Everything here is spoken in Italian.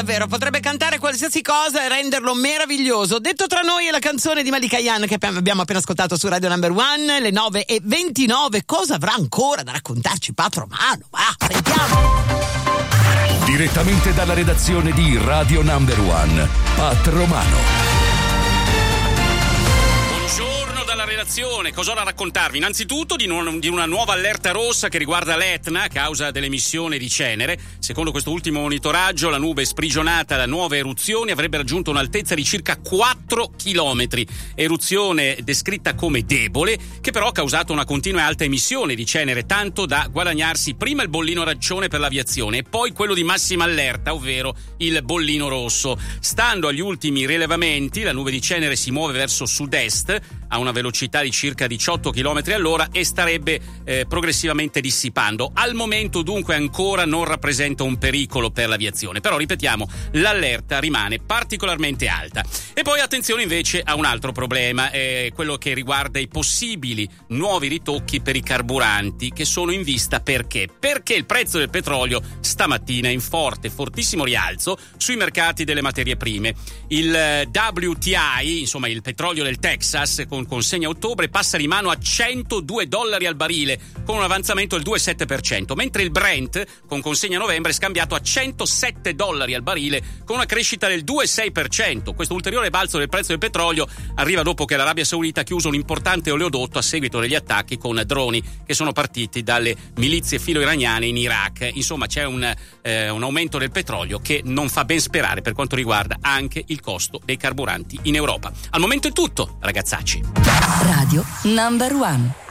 Davvero, potrebbe cantare qualsiasi cosa e renderlo meraviglioso. Detto tra noi è la canzone di Malika Ayane che abbiamo appena ascoltato su Radio Number One, le 9:29. Cosa avrà ancora da raccontarci Pat Romano? Sentiamo. Direttamente dalla redazione di Radio Number One, Pat Romano. Dalla redazione, cosa ho da raccontarvi? Innanzitutto di una nuova allerta rossa che riguarda l'Etna a causa dell'emissione di cenere. Secondo questo ultimo monitoraggio, la nube sprigionata da nuove eruzioni avrebbe raggiunto un'altezza di circa 4 chilometri. Eruzione descritta come debole, che però ha causato una continua alta emissione di cenere, tanto da guadagnarsi prima il bollino arancione per l'aviazione e poi quello di massima allerta, ovvero il bollino rosso. Stando agli ultimi rilevamenti, la nube di cenere si muove verso sud-est a una velocità di circa 18 km all'ora e starebbe progressivamente dissipando. Al momento dunque ancora non rappresenta un pericolo per l'aviazione, però ripetiamo, l'allerta rimane particolarmente alta. E poi attenzione invece a un altro problema, quello che riguarda i possibili nuovi ritocchi per i carburanti che sono in vista. Perché? Perché il prezzo del petrolio stamattina è in fortissimo rialzo sui mercati delle materie prime. Il WTI, insomma il petrolio del Texas, con consegna a ottobre passa di mano a $102 al barile con un avanzamento del 2,7%, mentre il Brent con consegna a novembre è scambiato a $107 al barile con una crescita del 2,6%. Questo ulteriore balzo del prezzo del petrolio arriva dopo che l'Arabia Saudita ha chiuso un importante oleodotto a seguito degli attacchi con droni che sono partiti dalle milizie filo-iraniane in Iraq. Insomma c'è un aumento del petrolio che non fa ben sperare per quanto riguarda anche il costo dei carburanti in Europa. Al momento è tutto, ragazzacci. Radio Number One.